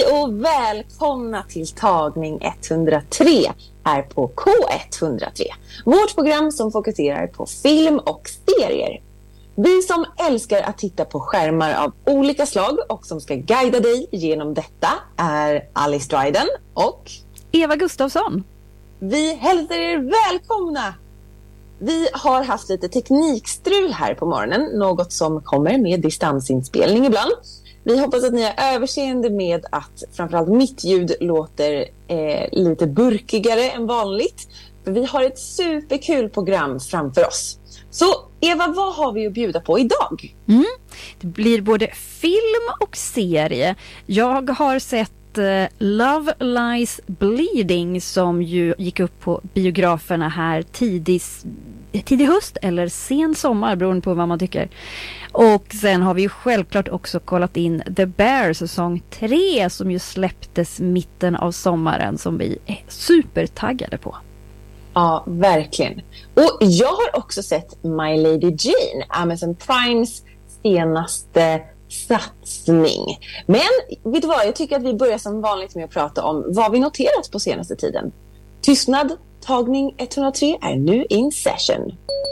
Hej och välkomna till tagning 103 här på K103. Vårt program som fokuserar på film och serier. Vi som älskar att titta på skärmar av olika slag och som ska guida dig genom detta är Alice Dryden och Eva Gustafsson. Vi hälsar er välkomna! Vi har haft lite teknikstrul här på morgonen, något som kommer med distansinspelning ibland. Vi hoppas att ni har överseende med att framförallt mitt ljud låter lite burkigare än vanligt. För vi har ett superkul program framför oss. Så Eva, vad har vi att bjuda på idag? Det blir både film och serie. Jag har sett Love Lies Bleeding som ju gick upp på biograferna här tidig höst eller sen sommar, beroende på vad man tycker. Och sen har vi ju självklart också kollat in The Bear säsong 3 som ju släpptes mitten av sommaren, som vi är supertaggade på. Ja, verkligen. Och jag har också sett My Lady Jane, Amazon Primes senaste satsning. Men vet du vad, jag tycker att vi börjar som vanligt med att prata om vad vi noterat på senaste tiden. Tystnad, tagning 103 är nu in session.